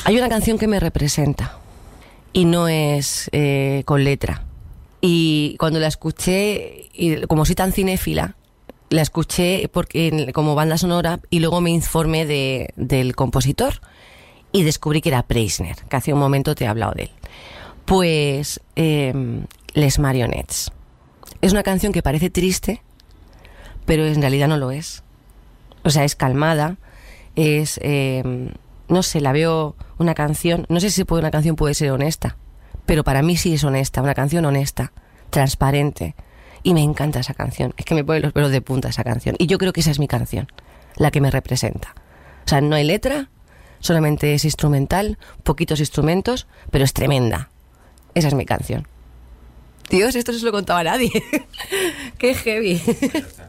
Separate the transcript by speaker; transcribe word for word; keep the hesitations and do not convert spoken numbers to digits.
Speaker 1: Hay una canción que me representa y no es eh, con letra. Y cuando la escuché, y como soy tan cinéfila, la escuché porque como banda sonora y luego me informé de, del compositor y descubrí que era Preisner, que hace un momento te he hablado de él. Pues eh, Les Marionettes. Es una canción que parece triste, pero en realidad no lo es. O sea, es calmada, es... Eh, no sé, la veo una canción... No sé si puede, una canción puede ser honesta, pero para mí sí es honesta, una canción honesta, transparente. Y me encanta esa canción. Es que me pone los pelos de punta esa canción. Y yo creo que esa es mi canción, la que me representa. O sea, no hay letra, solamente es instrumental, poquitos instrumentos, pero es tremenda. Esa es mi canción. Dios, esto no se lo contaba a nadie. Qué heavy.